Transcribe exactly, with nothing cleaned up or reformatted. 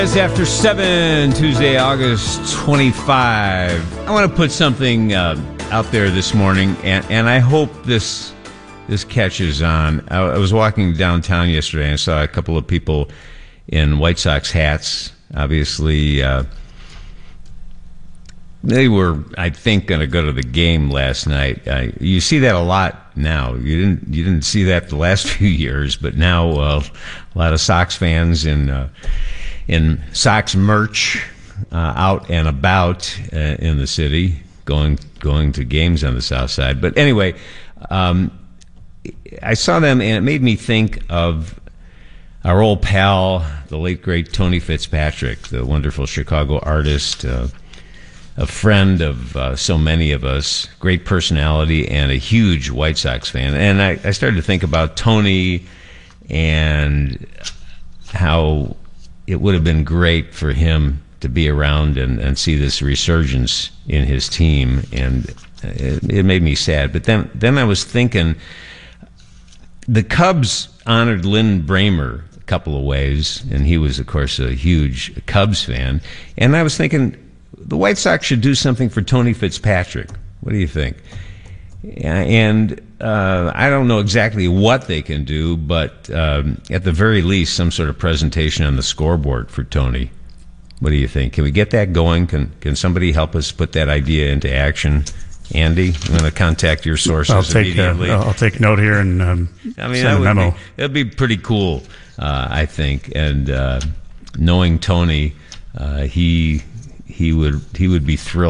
It's after seven, Tuesday, August twenty-fifth. I want to put something uh, out there this morning, and, and I hope this this catches on. I, I was walking downtown yesterday and saw a couple of people in White Sox hats. Obviously, uh, they were, I think, going to go to the game last night. Uh, you see that a lot now. You didn't you didn't see that the last few years, but now uh, a lot of Sox fans in uh, in Sox merch uh, out and about uh, in the city, going going to games on the South Side. But anyway, um, I saw them, and it made me think of our old pal, the late, great Tony Fitzpatrick, the wonderful Chicago artist, uh, a friend of uh, so many of us, great personality, and a huge White Sox fan. And I, I started to think about Tony and how it would have been great for him to be around and, and see this resurgence in his team. And it, it made me sad. But then, then I was thinking, the Cubs honored Lynn Bramer a couple of ways, and he was, of course, a huge Cubs fan. And I was thinking, the White Sox should do something for Tony Fitzpatrick. What do you think? And uh, I don't know exactly what they can do, but um, at the very least, some sort of presentation on the scoreboard for Tony. What do you think? Can we get that going? Can Can somebody help us put that idea into action? Andy, I'm going to contact your sources I'll take, immediately. Uh, I'll take note here and um, I mean, send that a would memo. Be, that'd be pretty cool, uh, I think. And uh, knowing Tony, uh, he he would he would be thrilled.